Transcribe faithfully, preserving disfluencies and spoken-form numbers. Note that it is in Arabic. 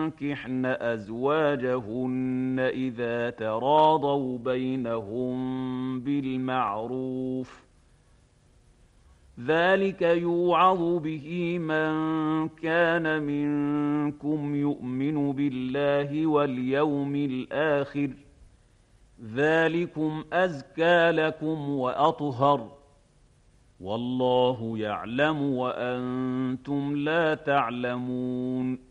ينكحن أزواجهن إذا تراضوا بينهم بالمعروف، ذلك يوعظ به من كان منكم يؤمن بالله واليوم الآخر، ذلكم أزكى لكم وأطهر، والله يعلم وأنتم لا تعلمون.